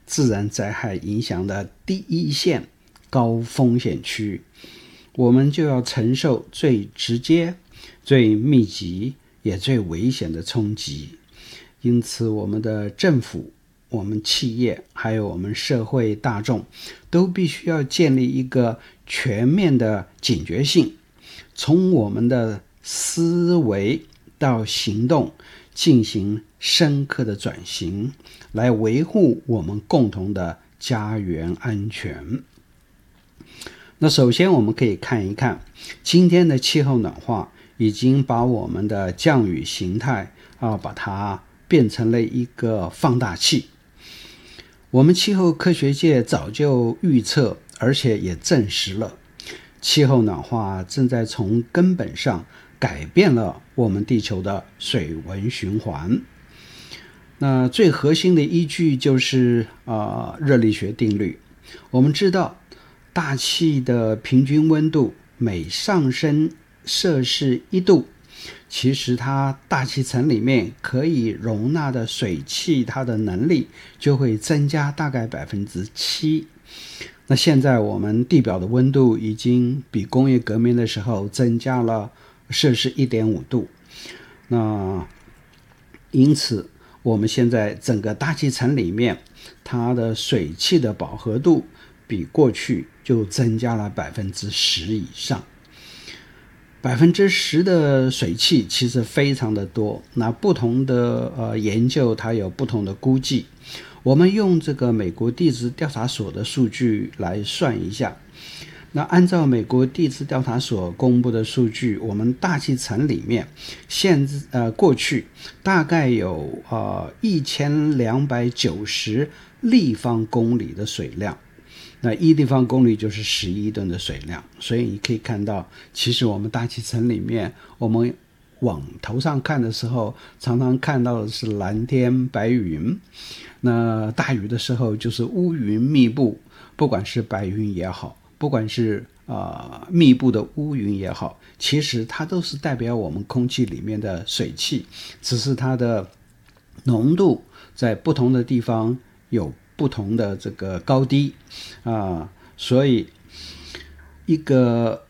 自然灾害影响的第一线高风险区，我们就要承受最直接、最密集也最危险的冲击。因此我们的政府、我们企业还有我们社会大众都必须要建立一个全面的警觉性，从我们的思维到行动进行深刻的转型，来维护我们共同的家园安全。那首先我们可以看一看今天的气候暖化已经把我们的降雨形态把它变成了一个放大器。我们气候科学界早就预测，而且也证实了，气候暖化正在从根本上改变了我们地球的水文循环。那最核心的依据就是热力学定律。我们知道大气的平均温度每上升摄氏1度，其实它大气层里面可以容纳的水汽，它的能力就会增加大概 7%。 那现在我们地表的温度已经比工业革命的时候增加了摄氏 1.5 度。那因此我们现在整个大气层里面它的水汽的饱和度比过去就增加了 10% 以上。10% 的水汽其实非常的多，那不同的研究它有不同的估计。我们用这个美国地质调查所的数据来算一下。那按照美国地质调查所公布的数据，我们大气层里面过去大概有1290立方公里的水量。那1立方公里就是11吨的水量，所以你可以看到，其实我们大气层里面，我们往头上看的时候，常常看到的是蓝天白云。那大雨的时候就是乌云密布，不管是白云也好，不管是密布的乌云也好，其实它都是代表我们空气里面的水汽，只是它的浓度在不同的地方有不同的这个高低所以一个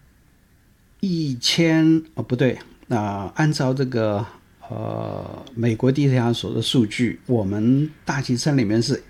按照这个美国地质调查所的数据，我们大气层里面是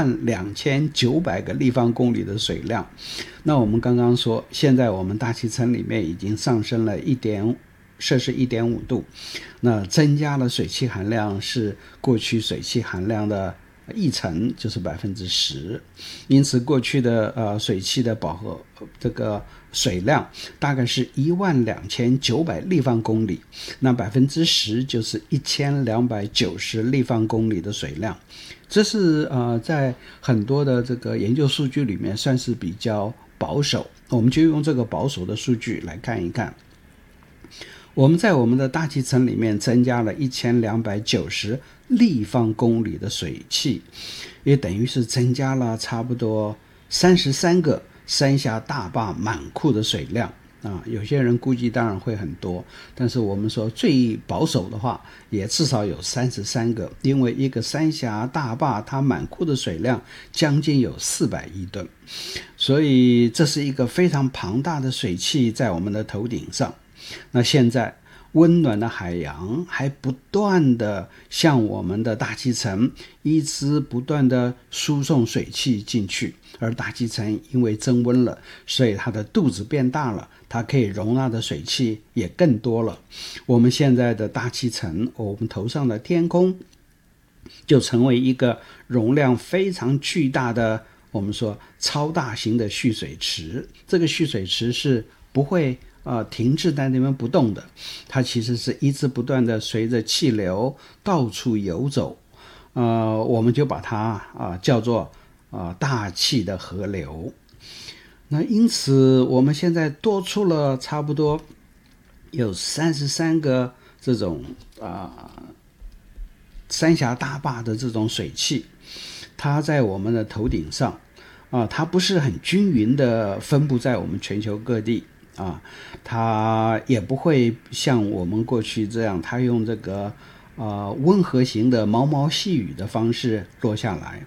12900个立方公里的水量。那我们刚刚说，现在我们大气层里面已经上升了摄氏 1.5 度，那增加了水汽含量是过去水汽含量的1成，就是 10%。 因此过去的水汽的饱和这个水量大概是12900立方公里，那 10% 就是1290立方公里的水量。这是在很多的这个研究数据里面算是比较保守，我们就用这个保守的数据来看一看。我们在我们的大气层里面增加了1290立方公里的水汽，也等于是增加了差不多33个三峡大坝满库的水量有些人估计当然会很多，但是我们说最保守的话也至少有33个，因为一个三峡大坝它满库的水量将近有400亿吨，所以这是一个非常庞大的水汽在我们的头顶上。那现在温暖的海洋还不断的向我们的大气层一直不断的输送水汽进去，而大气层因为增温了，所以它的肚子变大了，它可以容纳的水汽也更多了。我们现在的大气层，我们头上的天空就成为一个容量非常巨大的，我们说超大型的蓄水池。这个蓄水池是不会停滞在那边不动的，它其实是一直不断的随着气流到处游走，我们就把它叫做大气的河流。那因此我们现在多出了差不多有33个这种三峡大坝的这种水汽，它在我们的头顶上它不是很均匀的分布在我们全球各地它也不会像我们过去这样，它用这个温和型的毛毛细雨的方式落下来，